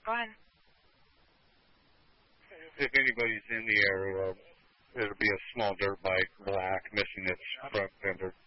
Go ahead. If anybody's in the area, it'll be a small dirt bike, black, missing its front fender.